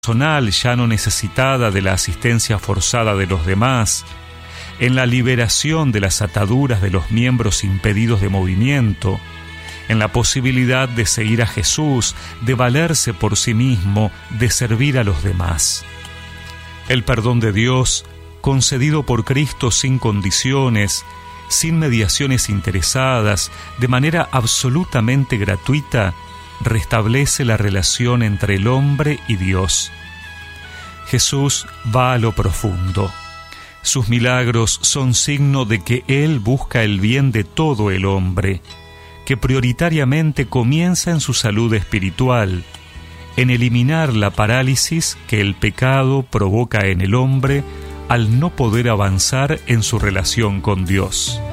personal ya no necesitada de la asistencia forzada de los demás, en la liberación de las ataduras de los miembros impedidos de movimiento, en la posibilidad de seguir a Jesús, de valerse por sí mismo, de servir a los demás. El perdón de Dios, concedido por Cristo sin condiciones, sin mediaciones interesadas, de manera absolutamente gratuita, restablece la relación entre el hombre y Dios. Jesús va a lo profundo. Sus milagros son signo de que Él busca el bien de todo el hombre, que prioritariamente comienza en su salud espiritual, en eliminar la parálisis que el pecado provoca en el hombre al no poder avanzar en su relación con Dios.